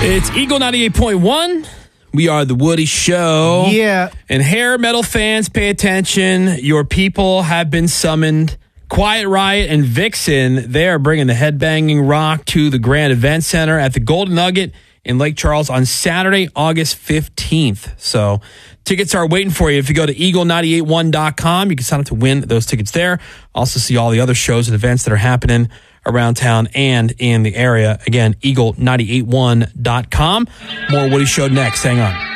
It's Eagle 98.1. We are the Woody Show. Yeah. And hair metal fans, pay attention. Your people have been summoned. Quiet Riot and Vixen, they are bringing the headbanging rock to the Grand Event Center at the Golden Nugget in Lake Charles on Saturday, August 15th. So tickets are waiting for you. If you go to eagle981.com, you can sign up to win those tickets there. Also see all the other shows and events that are happening around town and in the area. Again, eagle981.com. More Woody Show next. Hang on.